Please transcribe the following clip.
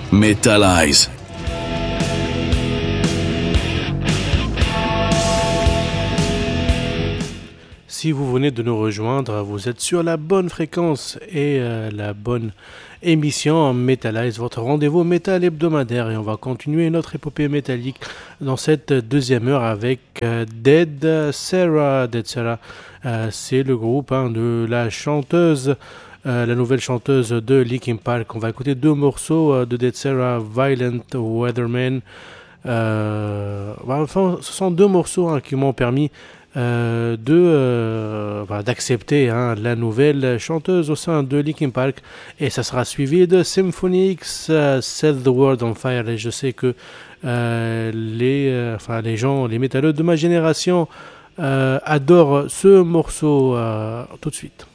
Metalize. Si vous venez de nous rejoindre, vous êtes sur la bonne fréquence et la bonne émission Metalize, votre rendez-vous métal hebdomadaire. Et on va continuer notre épopée métallique dans cette deuxième heure avec Dead Sarah. Dead Sarah, c'est le groupe de la chanteuse, la nouvelle chanteuse de Linkin Park. On va écouter deux morceaux de Dead Sarah, Violent Weatherman. Enfin, ce sont deux morceaux qui m'ont permis d'accepter la nouvelle chanteuse au sein de Linkin Park, et ça sera suivi de Symphony X, Set the World on Fire. Et je sais que les gens, les métalleux de ma génération adorent ce morceau. Tout de suite.